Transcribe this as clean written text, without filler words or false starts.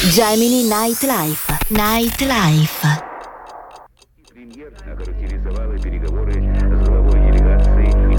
Gemini Nightlife. Nightlife. Премьер охарактеризовала переговоры с главой делегации